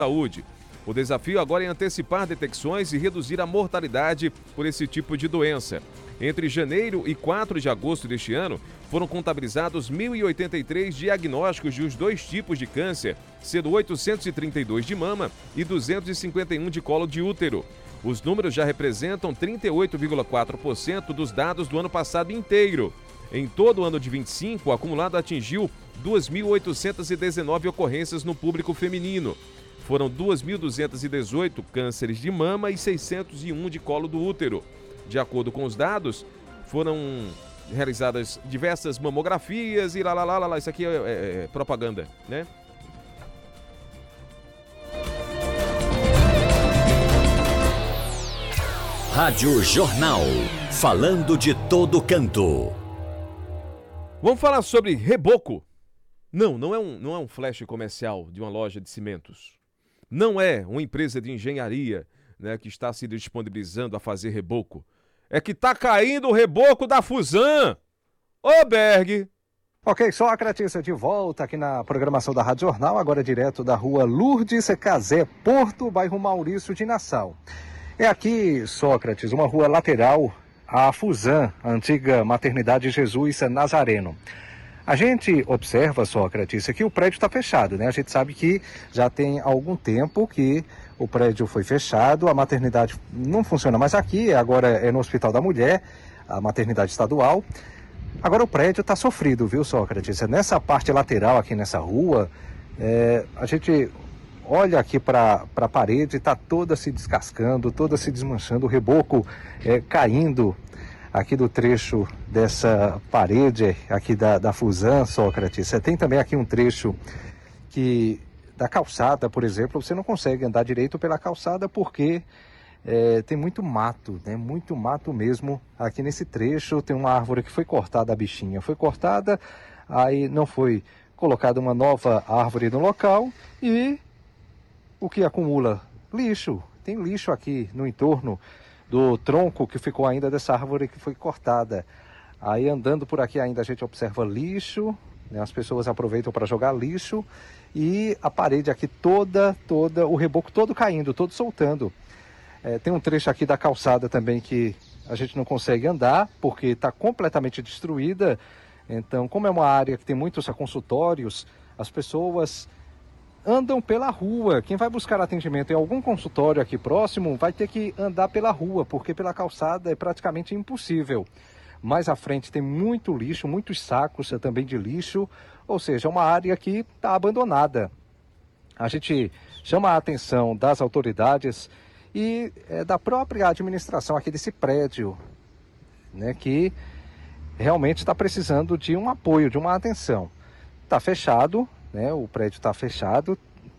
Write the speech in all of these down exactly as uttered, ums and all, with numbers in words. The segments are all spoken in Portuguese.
saúde. O desafio agora é antecipar detecções e reduzir a mortalidade por esse tipo de doença. Entre janeiro e quatro de agosto deste ano, foram contabilizados mil e oitenta e três diagnósticos de os dois tipos de câncer, sendo oitocentos e trinta e dois de mama e duzentos e cinquenta e um de colo de útero. Os números já representam trinta e oito vírgula quatro por cento dos dados do ano passado inteiro. Em todo o ano de vinte e cinco, o acumulado atingiu duas mil oitocentas e dezenove ocorrências no público feminino. Foram duas mil duzentos e dezoito cânceres de mama e seiscentos e um de colo do útero. De acordo com os dados, foram realizadas diversas mamografias e lá, lá, lá, lá, lá. Isso aqui é, é, é propaganda, né? Rádio Jornal, falando de todo canto. Vamos falar sobre reboco. Não, não é um, não é um flash comercial de uma loja de cimentos. Não é uma empresa de engenharia, né, que está se disponibilizando a fazer reboco. É que tá caindo o reboco da Fusan. Ô, Berg! Ok, Sócrates, de volta aqui na programação da Rádio Jornal, agora direto da rua Lourdes Cazé, Porto, bairro Maurício de Nassau. É aqui, Sócrates, uma rua lateral à Fusan, a antiga maternidade Jesus Nazareno. A gente observa, Sócratis, que o prédio está fechado, né? A gente sabe que já tem algum tempo que o prédio foi fechado, a maternidade não funciona mais aqui, agora é no Hospital da Mulher, a maternidade estadual. Agora o prédio está sofrido, viu, Sócratis? Nessa parte lateral aqui nessa rua, é, a gente olha aqui para a parede, está toda se descascando, toda se desmanchando, o reboco é, caindo aqui do trecho dessa parede aqui da, da Fusan, Sócrates. Você tem também aqui um trecho que da calçada, por exemplo, você não consegue andar direito pela calçada porque é, tem muito mato, né? Muito mato mesmo aqui nesse trecho. Tem uma árvore que foi cortada, a bichinha foi cortada, aí não foi colocada uma nova árvore no local e o que acumula? Lixo. Tem lixo aqui no entorno do tronco que ficou ainda dessa árvore que foi cortada. Aí andando por aqui ainda a gente observa lixo, né? As pessoas aproveitam para jogar lixo e a parede aqui toda, toda, o reboco todo caindo, todo soltando. É, tem um trecho aqui da calçada também que a gente não consegue andar porque está completamente destruída. Então, como é uma área que tem muitos consultórios, as pessoas andam pela rua. Quem vai buscar atendimento em algum consultório aqui próximo vai ter que andar pela rua, porque pela calçada é praticamente impossível. Mais à frente tem muito lixo, muitos sacos também de lixo, ou seja, é uma área que está abandonada. A gente chama a atenção das autoridades e é, da própria administração aqui desse prédio, né, que realmente está precisando de um apoio, de uma atenção. Está fechado, né, o prédio está fechado,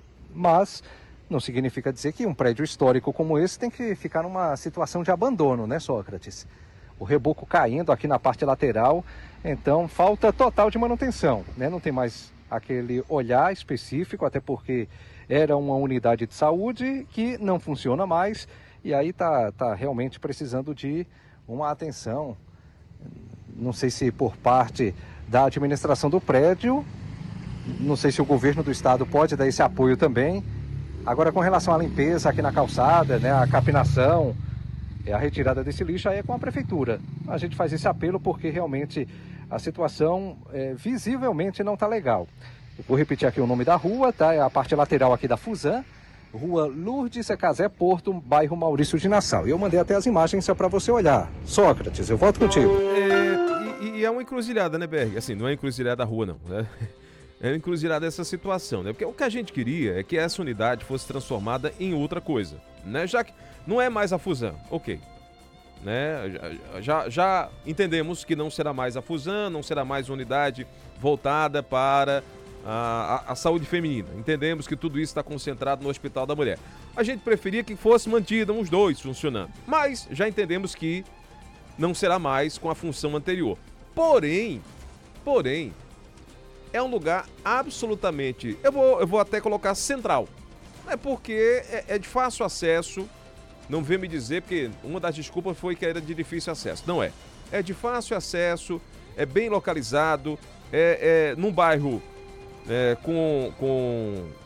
mas não significa dizer que um prédio histórico como esse tem que ficar numa situação de abandono, né, Sócrates? O reboco caindo aqui na parte lateral, então falta total de manutenção, né? Não tem mais aquele olhar específico, até porque era uma unidade de saúde que não funciona mais e aí tá, tá realmente precisando de uma atenção, não sei se por parte da administração do prédio. Não sei se o governo do estado pode dar esse apoio também. Agora, com relação à limpeza aqui na calçada, né, a capinação, a retirada desse lixo, aí é com a prefeitura. A gente faz esse apelo porque realmente a situação é, visivelmente não está legal. Eu vou repetir aqui o nome da rua, tá? É a parte lateral aqui da Fusan, rua Lourdes Cazé, Porto, bairro Maurício de Nassau. E eu mandei até as imagens só para você olhar. Sócrates, eu volto contigo. É, e, e é uma encruzilhada, né, Berg? Assim, não é encruzilhada da rua, não, né? É encruzilhada essa situação, né? Porque o que a gente queria é que essa unidade fosse transformada em outra coisa, né? Já que não é mais a Fusan, ok, né? Já, já entendemos que não será mais a Fusan, não será mais uma unidade voltada para a, a, a saúde feminina. Entendemos que tudo isso está concentrado no Hospital da Mulher. A gente preferia que fosse mantida uns dois funcionando, mas já entendemos que não será mais com a função anterior. Porém, porém, é um lugar absolutamente, eu vou, eu vou até colocar central, é porque é, é de fácil acesso, não vem me dizer, porque uma das desculpas foi que era de difícil acesso, não é, é de fácil acesso, é bem localizado, é, é num bairro é, com, com